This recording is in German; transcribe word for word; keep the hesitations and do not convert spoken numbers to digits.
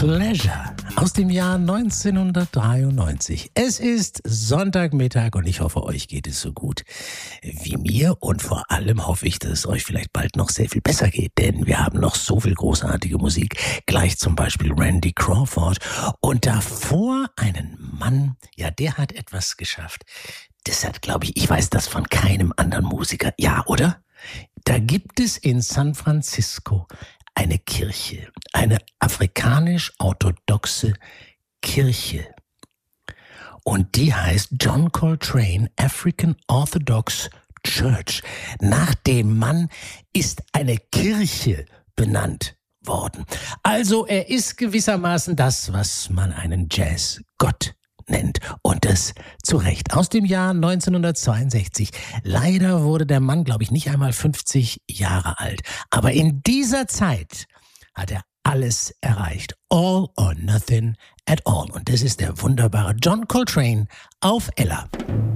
Pleasure aus dem Jahr neunzehnhundertdreiundneunzig. Es ist Sonntagmittag und ich hoffe, euch geht es so gut wie mir. Und vor allem hoffe ich, dass es euch vielleicht bald noch sehr viel besser geht, denn wir haben noch so viel großartige Musik. Gleich zum Beispiel Randy Crawford und davor einen Mann, ja, der hat etwas geschafft. Das hat, glaube ich, ich weiß das von keinem anderen Musiker. Ja, oder? Da gibt es in San Francisco eine Kirche, eine afrikanisch-orthodoxe Kirche. Und die heißt John Coltrane African Orthodox Church. Nach dem Mann ist eine Kirche benannt worden. Also er ist gewissermaßen das, was man einen Jazzgott nennt. Und das zu Recht. Aus dem Jahr neunzehnhundertzweiundsechzig. Leider wurde der Mann, glaube ich, nicht einmal fünfzig Jahre alt. Aber in dieser Zeit hat er alles erreicht. All or nothing at all. Und das ist der wunderbare John Coltrane auf Ella.